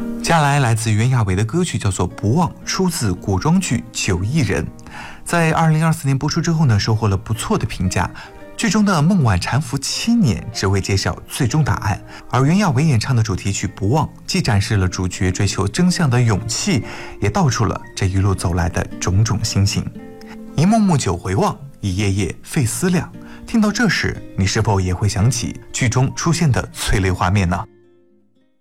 接下来自袁娅维的歌曲叫做《不忘》，出自古装剧《九亿人》。在2024年播出之后呢，收获了不错的评价。剧中的孟晚缠服7年，只为揭晓最终答案。而袁娅维演唱的主题曲《不忘》，既展示了主角追求真相的勇气，也道出了这一路走来的种种心情。一幕幕久回望，一页页费思量。听到这时，你是否也会想起剧中出现的催泪画面呢？